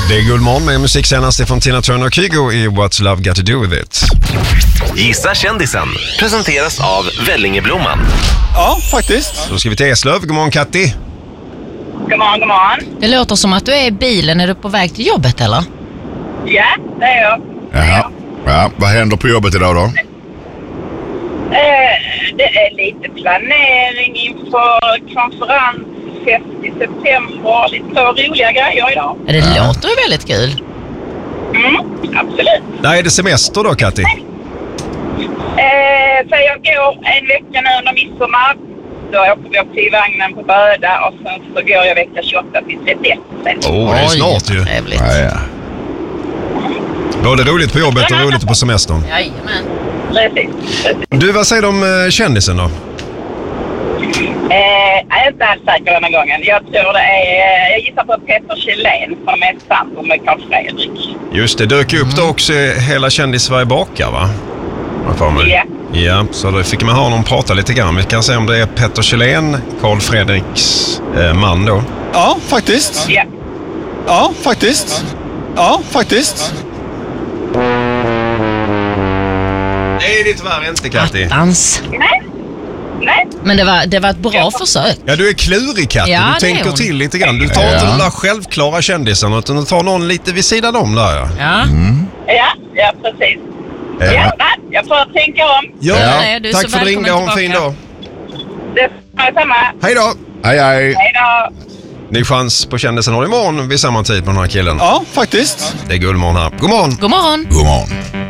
Det är Guldmorgon med musik senast från Tina Turner och Kygo i What's Love Got To Do With It. Gissa kändisen presenteras av Vellingeblomman. Ja, faktiskt. Då ska vi till Eslöv. God morgon, Katti. God morgon, god morgon. Det låter som att du är i bilen. Är du på väg till jobbet eller? Ja, det är jag. Jaha. Ja, vad händer på jobbet idag då? Det är lite planering inför konferensfest i september. Lite roliga grejer idag. Det låter ju väldigt kul. Absolut. När är det semester då, Katti? Så jag går en vecka nu under midsommar. Då åker vi upp till vagnen på Böda och sen så går jag vecka 28 till 31. Det är snart ju. Trevligt. Ja. Både roligt på jobbet och roligt på semestern. Jajamän. Precis. Du, vad säger du om kändisen då? Jag är inte alls säker den här gången. Jag tror det är... Jag gissar på Petter Kjellén som är sambo med Carl Fredrik. Just det, dök upp då också hela Kändis-Sverige bakar, va? Ja. Ja, så då fick man ha honom prata lite grann. Vi kan se om det är Petter Kjellén, Carl Fredriks man då. Ja, faktiskt. Ja. Ja, faktiskt. Ja, faktiskt. Det är det tyvärr inte, Katti. Attans. Nej. Men det var ett bra försök. Ja, du är klurig, Katti. Ja, Du det är tänker hon. till lite grann. Du tar inte de där självklara kändisarna utan du tar någon lite vid sidan om där, ja. Ja. Ja, precis. Ja, nej, jag får tänka om. Ja, Ja, du är tack så för att du ringde. välkommen Ha en fin tillbaka. dag. Det är samma. Hej då! Hej, hej. Hej då. Ny chans på kändisen har imorgon vid samma tid på den här killen. Ja, faktiskt. Det är Guldmorgon här. God morgon! God morgon. God morgon.